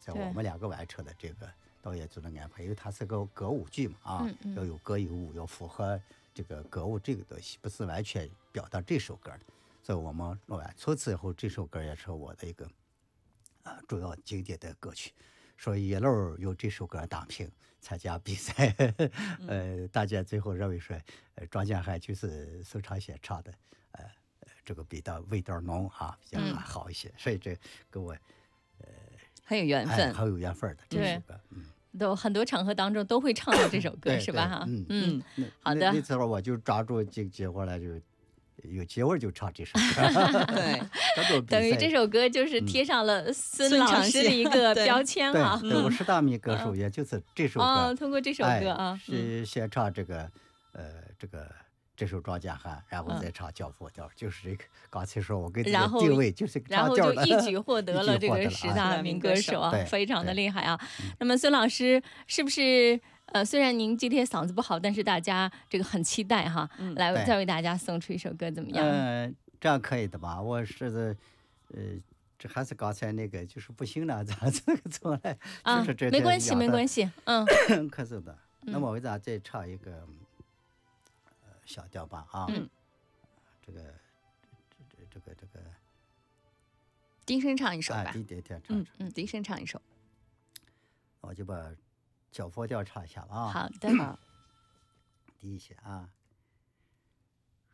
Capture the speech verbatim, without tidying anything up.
在我们两个完成的这个导演组的安排，因为它是个歌舞剧嘛啊， 嗯嗯要有歌有舞，要符合这个歌舞这个东西，不是完全表达这首歌的。所以我们录完，从此以后这首歌也是我的一个啊、呃、主要经典的歌曲。所以一路用这首歌打拼参加比赛，呃，大家最后认为说，呃，庄稼汉就是宋长贤唱的，呃，这个比较味道浓啊，比较好一些，嗯、所以这跟我呃很有缘分， 哎、很有缘分的这首歌，嗯。 都很多场合当中都会唱到这首歌，是吧？哈， 嗯嗯， 嗯好的。 那次我就抓住这个机会了，就有机会就唱这首歌。 对， 等于这首歌就是贴上了孙老师的一个标签啊。 对，对我十大名歌手，也就是这首歌。 啊，通过这首歌啊， 是先唱这个，呃，这个。这首《庄稼汉》，然后再唱《教父调》，嗯，就是这个。刚才说我给这个定位就是然后就一举获得了这个十大名歌手啊，非常的厉害啊。那么孙老师是不是呃，虽然您今天嗓子不好，但是大家这个很期待哈，嗯、来再为大家送出一首歌怎么样？ 嗯、呃，这样可以的吧？我是的，呃。这还是刚才那个，就是不行了，咱这个从来就是这、 啊、没关系，没关系，嗯， 可是的。那么我给大家再唱一个。小调吧啊， 嗯， 这个这这个这个， 低声唱一首吧， 啊、低低调唱， 嗯嗯，低声唱一首， 我就把小佛调唱一下了啊， 好的， 低一些啊。